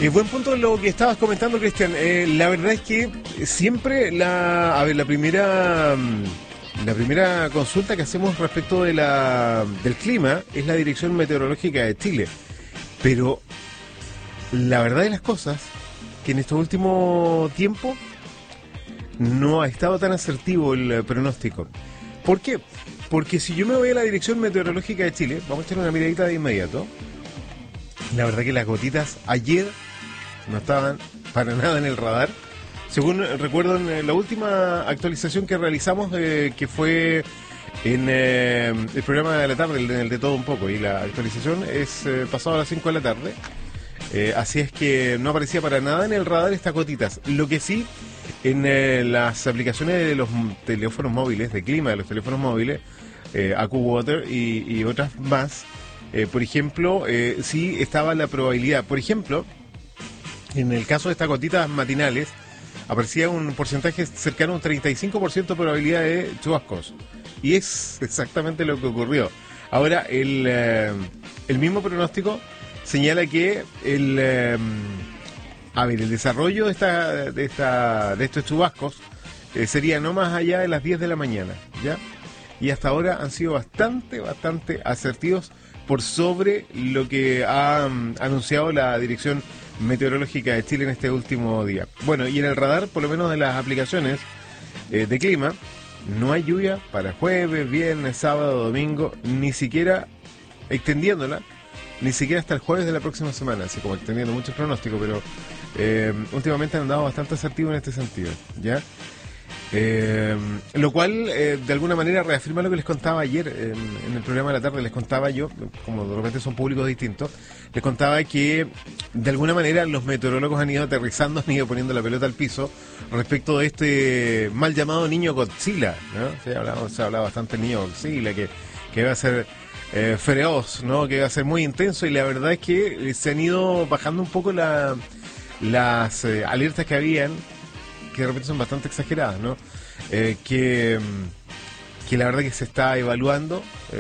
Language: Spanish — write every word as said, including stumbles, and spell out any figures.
Eh, buen punto lo que estabas comentando, Cristian. Eh, la verdad es que siempre la, a ver, la primera, mm, la primera consulta que hacemos respecto de la, del clima es la Dirección Meteorológica de Chile. Pero la verdad de las cosas que en este último tiempo no ha estado tan asertivo el pronóstico. ¿Por qué? Porque si yo me voy a la Dirección Meteorológica de Chile, vamos a echar una miradita de inmediato. La verdad que las gotitas ayer no estaban para nada en el radar. Según recuerdo en la última actualización que realizamos, eh, que fue en eh, el programa de la tarde, el de, el de todo un poco, y la actualización es eh, pasado a las cinco de la tarde. Eh, así es que no aparecía para nada en el radar estas gotitas. Lo que sí, en eh, las aplicaciones de los teléfonos móviles, de clima de los teléfonos móviles, eh, AccuWeather y, y otras más, eh, por ejemplo, eh, sí estaba la probabilidad. Por ejemplo, en el caso de estas gotitas matinales, aparecía un porcentaje cercano a un treinta y cinco por ciento de probabilidad de chubascos. Y es exactamente lo que ocurrió. Ahora, el, eh, el mismo pronóstico señala que el, eh, a ver, el desarrollo de, esta, de, esta, de estos chubascos eh, sería no más allá de las diez de la mañana, ¿ya? Y hasta ahora han sido bastante, bastante asertivos por sobre lo que ha um, anunciado la Dirección Meteorológica de Chile en este último día. Bueno, y en el radar, por lo menos de las aplicaciones eh, de clima, no hay lluvia para jueves, viernes, sábado, domingo, ni siquiera extendiéndola, ni siquiera hasta el jueves de la próxima semana, así como extendiendo muchos pronósticos, pero eh, últimamente han dado bastante asertivo en este sentido, ¿ya? Eh, lo cual eh, de alguna manera reafirma lo que les contaba ayer en, en el programa de la tarde. Les contaba yo, como de repente son públicos distintos, les contaba que de alguna manera los meteorólogos han ido aterrizando, han ido poniendo la pelota al piso respecto de este mal llamado niño Godzilla, ¿no? Se ha hablado, se ha hablado bastante del niño Godzilla, que, que va a ser eh, feroz, ¿no? Que va a ser muy intenso, y la verdad es que se han ido bajando un poco la, las eh, alertas que habían, que de repente son bastante exageradas, ¿no? Eh, que, que la verdad que se está evaluando,